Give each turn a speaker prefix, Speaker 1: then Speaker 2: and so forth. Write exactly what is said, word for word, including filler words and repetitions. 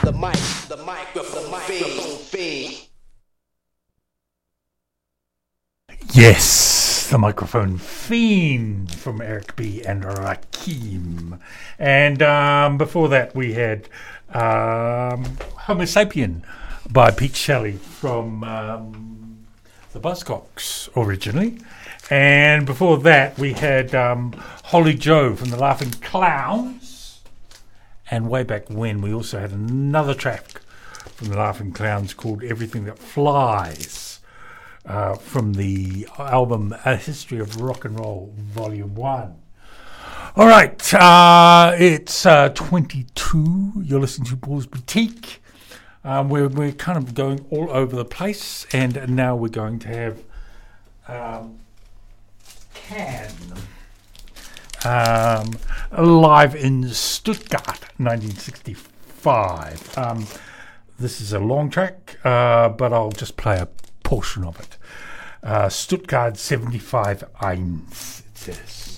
Speaker 1: the mic, the microphone fiend.
Speaker 2: Yes, the microphone fiend from Eric B. and Rakim. And um, before that, we had um, Homo Sapien by Pete Shelley from um, the Buzzcocks originally. And before that, we had um, Holly Joe from the Laughing Clowns. And way back when, we also had another track from the Laughing Clowns called Everything That Flies, uh, from the album A History of Rock and Roll, Volume one. All right, uh, it's uh, twenty-two. You're listening to Paul's Boutique. Um, we're, we're kind of going all over the place, and now we're going to have um, Can. Um, live in Stuttgart, nineteen sixty-five. Um, this is a long track, uh, but I'll just play a portion of it. Uh, Stuttgart seventy-five eins, it says.